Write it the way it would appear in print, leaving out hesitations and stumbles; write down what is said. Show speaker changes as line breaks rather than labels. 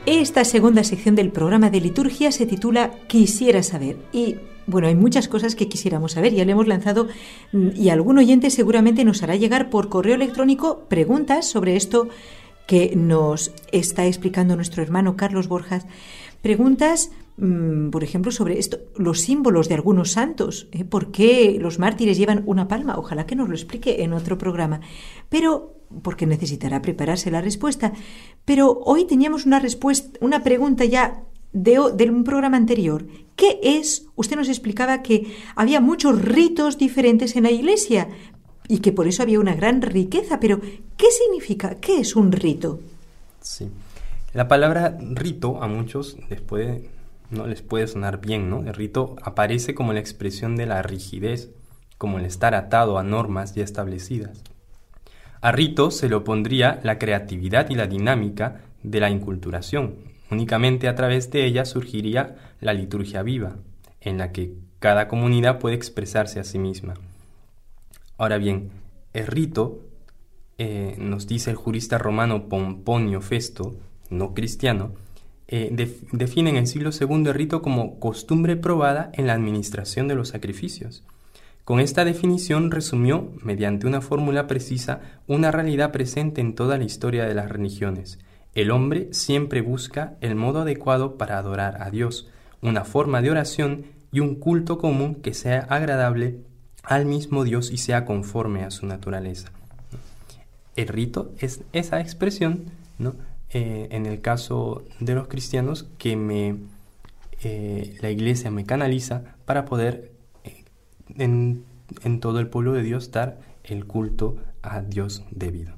Esta segunda sección del programa de liturgia se titula Quisiera saber. Y bueno, hay muchas cosas que quisiéramos saber. Ya le hemos lanzado y algún oyente seguramente nos hará llegar por correo electrónico preguntas sobre esto que nos está explicando nuestro hermano Carlos Borjas. Preguntas, por ejemplo, sobre esto, los símbolos de algunos santos. ¿Por qué los mártires llevan una palma? Ojalá que nos lo explique en otro programa. Pero porque necesitará prepararse la respuesta. Pero hoy teníamos una pregunta ya de un programa anterior. ¿Qué es? Usted nos explicaba que había muchos ritos diferentes en la Iglesia y que por eso había una gran riqueza. Pero, ¿qué significa? ¿Qué es un rito?
Sí. La palabra rito a muchos no les puede sonar bien, ¿no? El rito aparece como la expresión de la rigidez, como el estar atado a normas ya establecidas. A rito se le opondría la creatividad y la dinámica de la inculturación. Únicamente a través de ella surgiría la liturgia viva, en la que cada comunidad puede expresarse a sí misma. Ahora bien, el rito, nos dice el jurista romano Pomponio Festo, no cristiano, define en el siglo II el rito como costumbre probada en la administración de los sacrificios. Con esta definición resumió, mediante una fórmula precisa, una realidad presente en toda la historia de las religiones. El hombre siempre busca el modo adecuado para adorar a Dios, una forma de oración y un culto común que sea agradable al mismo Dios y sea conforme a su naturaleza. El rito es esa expresión, ¿no? En el caso de los cristianos que la Iglesia me canaliza para poder en todo el pueblo de Dios dar el culto a Dios debido.